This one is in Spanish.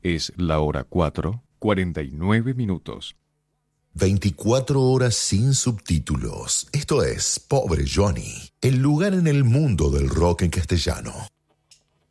Es la hora 4:49. 24 horas sin subtítulos. Esto es Pobre Johnny, el lugar en el mundo del rock en castellano.